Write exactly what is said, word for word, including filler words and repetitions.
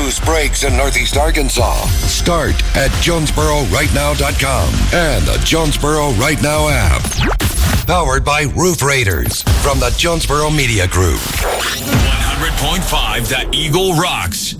news breaks in Northeast Arkansas. Start at Jonesboro Right Now dot com and the Jonesboro Right Now app. Powered by Roof Raiders from the Jonesboro Media Group. one hundred point five The Eagle rocks.